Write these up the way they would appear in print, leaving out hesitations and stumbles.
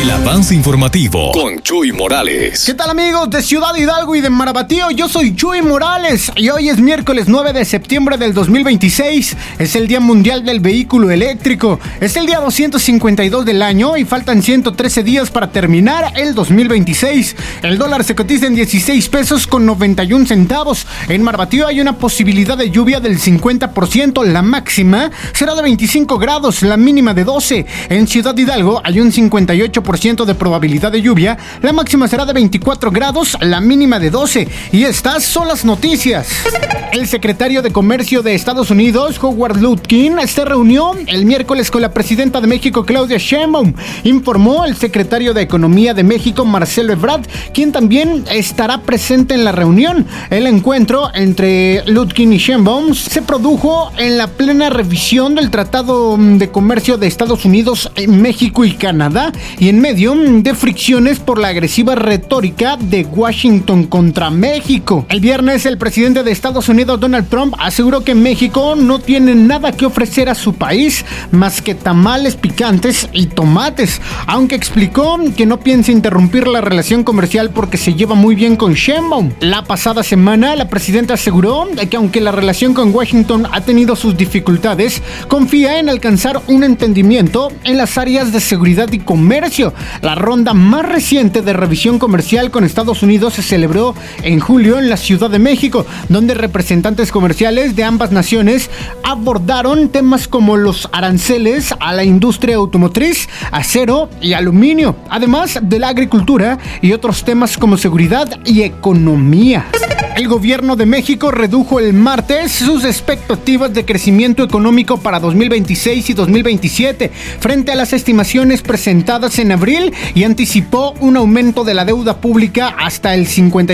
El avance informativo con Chuy Morales. ¿Qué tal, amigos de Ciudad Hidalgo y de Marabatío? Yo soy Chuy Morales y hoy es miércoles 9 de septiembre del 2026. Es el Día Mundial del Vehículo Eléctrico. Es el día 252 del año y faltan 113 días para terminar el 2026. El dólar se cotiza en 16 pesos con 91 centavos. En Marabatío hay una posibilidad de lluvia del 50%. La máxima será de 25 grados, la mínima de 12. En Ciudad Hidalgo hay un 58% de probabilidad de lluvia, la máxima será de 24 grados, la mínima de 12. Y estas son las noticias. El secretario de Comercio de Estados Unidos, Howard Lutnick, se reunió el miércoles con la presidenta de México, Claudia Sheinbaum, informó el secretario de Economía de México, Marcelo Ebrard, quien también estará presente en la reunión. El encuentro entre Lutnick y Sheinbaum se produjo en la plena revisión del Tratado de Comercio de Estados Unidos, México y Canadá, y en medio de fricciones por la agresiva retórica de Washington contra México. El viernes, el presidente de Estados Unidos, Donald Trump, aseguró que México no tiene nada que ofrecer a su país más que tamales picantes y tomates, aunque explicó que no piensa interrumpir la relación comercial porque se lleva muy bien con Sheinbaum. La pasada semana, la presidenta aseguró que aunque la relación con Washington ha tenido sus dificultades, confía en alcanzar un entendimiento en las áreas de seguridad y comercio. La ronda más reciente de revisión comercial con Estados Unidos se celebró en julio en la Ciudad de México, donde representantes comerciales de ambas naciones abordaron temas como los aranceles a la industria automotriz, acero y aluminio, además de la agricultura y otros temas como seguridad y economía. El gobierno de México redujo el martes sus expectativas de crecimiento económico para 2026 y 2027 frente a las estimaciones presentadas en abril y anticipó un aumento de la deuda pública hasta el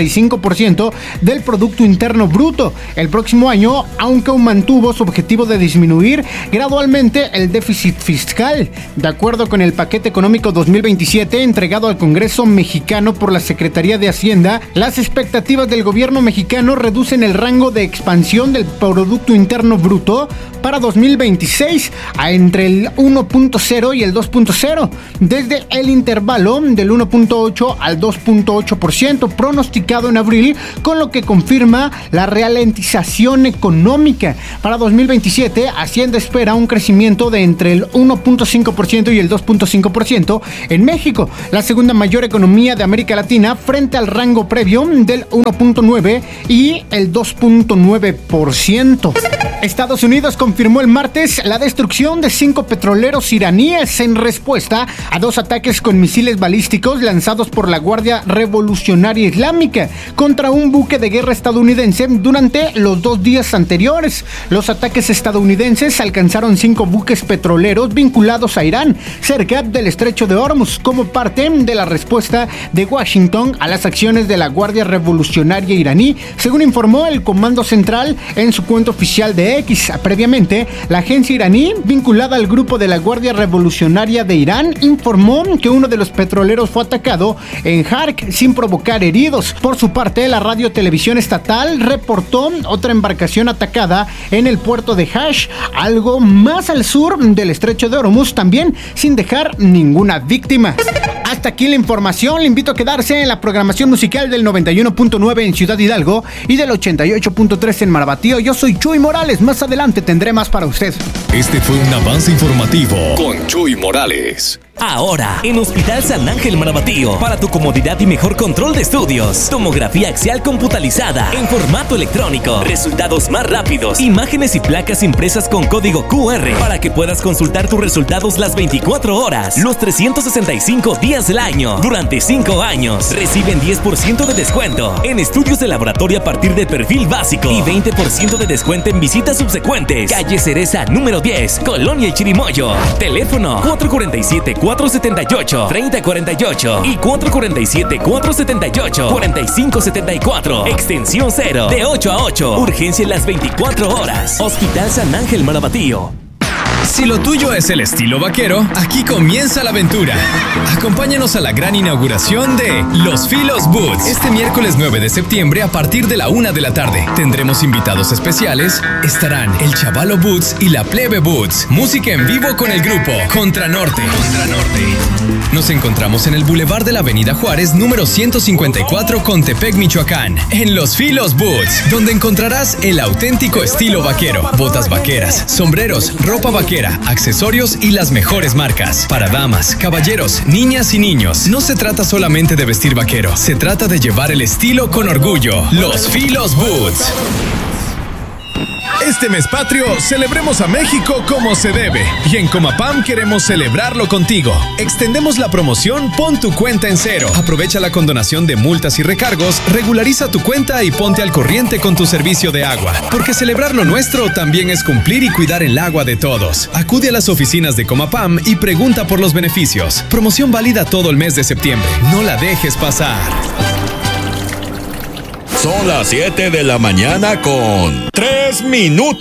55% del Producto Interno Bruto el próximo año, aunque aún mantuvo su objetivo de disminuir gradualmente el déficit fiscal. De acuerdo con el paquete económico 2027 entregado al Congreso mexicano por la Secretaría de Hacienda, las expectativas del gobierno mexicano reducen el rango de expansión del Producto Interno Bruto para 2026 a entre el 1.0 y el 2.0, desde el intervalo del 1.8 al 2.8% pronosticado en abril, con lo que confirma la ralentización económica. Para 2027, Hacienda espera un crecimiento de entre el 1.5% y el 2.5% en México, la segunda mayor economía de América Latina, frente al rango previo del 1.9 y el 2.9%. Estados Unidos confirmó el martes la destrucción de 5 petroleros iraníes en respuesta a 2 ataques con misiles balísticos lanzados por la Guardia Revolucionaria Islámica contra un buque de guerra estadounidense durante los 2 días anteriores. Los ataques estadounidenses alcanzaron 5 buques petroleros vinculados a Irán cerca del estrecho de Hormuz como parte de la respuesta de Washington a las acciones de la Guardia Revolucionaria iraní, según informó el Comando Central en su cuenta oficial de X. Previamente, la agencia iraní vinculada al grupo de la Guardia Revolucionaria de Irán informó que uno de los petroleros fue atacado en Hark sin provocar heridos. Por su parte, la radio-televisión estatal reportó otra embarcación atacada en el puerto de Hash, algo más al sur del estrecho de Hormuz, también sin dejar ninguna víctima. Hasta aquí la información. Le invito a quedarse en la programación musical del 91.9 en Ciudad Hidalgo y del 88.3 en Marabatío. Yo soy Chuy Morales. Más adelante tendré más para usted. Este fue un avance informativo con Chuy Morales. Ahora, en Hospital San Ángel Marabatío, para tu comodidad y mejor control de estudios, tomografía axial computalizada en formato electrónico, resultados más rápidos, imágenes y placas impresas con código QR para que puedas consultar tus resultados las 24 horas, los 365 días del año. Durante 5 años, reciben 10% de descuento en estudios de laboratorio a partir del perfil básico y 20% de descuento en visitas subsecuentes. Calle Cereza número 10, Colonia El Chirimoyo. Teléfono 447-478-3048 y 447-478-4574. Extensión 0, de 8 a 8. Urgencia en las 24 horas. Hospital San Ángel Marabatío. Si lo tuyo es el estilo vaquero, aquí comienza la aventura. Acompáñanos a la gran inauguración de Los Filos Boots. Este miércoles 9 de septiembre a partir de la 1 de la tarde. Tendremos invitados especiales. Estarán el Chavalo Boots y la Plebe Boots. Música en vivo con el grupo Contra Norte. Nos nos encontramos en el Boulevard de la Avenida Juárez, número 154, Contepec, Michoacán, en Los Filos Boots, donde encontrarás el auténtico estilo vaquero, botas vaqueras, sombreros, ropa vaquera, accesorios y las mejores marcas. Para damas, caballeros, niñas y niños, no se trata solamente de vestir vaquero, se trata de llevar el estilo con orgullo. Los Filos Boots. Este mes patrio, celebremos a México como se debe. Y en Comapam queremos celebrarlo contigo. Extendemos la promoción Pon tu cuenta en cero. Aprovecha la condonación de multas y recargos, regulariza tu cuenta y ponte al corriente con tu servicio de agua. Porque celebrar lo nuestro también es cumplir y cuidar el agua de todos. Acude a las oficinas de Comapam y pregunta por los beneficios. Promoción válida todo el mes de septiembre. No la dejes pasar. Son las 7 de la mañana con 3 minutos.